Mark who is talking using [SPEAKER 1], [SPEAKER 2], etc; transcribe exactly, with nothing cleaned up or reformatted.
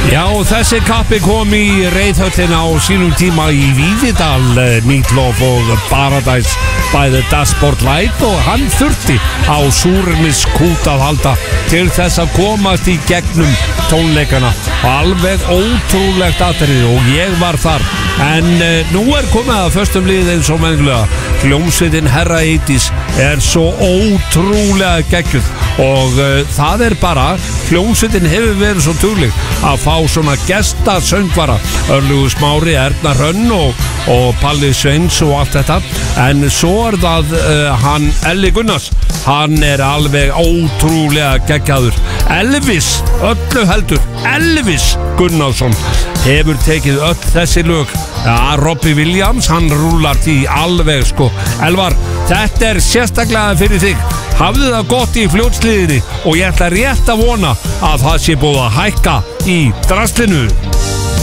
[SPEAKER 1] Já, þessi kappi kom í reiðhöllina á sínum tíma í Víðidal, Meatloaf og Paradise by the Dashboard Light, og hann þurfti á súrniskút að halda til þess að komast í gegnum tónleikana. Alveg ótrúlegt atriði og ég var þar. En uh, nú er komið að föstum lið eins og mennilega. Hljómsveitin Herra Eidís er svo ótrúlega geggjuð og uh, það er bara, hljómsveitin hefur verið svo dugleg að fá svona gestasöngvara, Örlygur Smári, Erna Hrönn og, og Palli Sveins og allt þetta. En svo er það uh, hann Elli Gunnars, hann er alveg ótrúlega geggjaður. Elvis, öllu heldur, Elvis Gunnarsson hefur tekið öll þessi lög. Ja, Robbie Williams, hann rúlar því alveg sko. Elvar, þetta er sérstaklega fyrir þig. Hafðu það gott í fljótsliðinni og ég ætla rétt að vona að það sé búið að hækka í draslinu.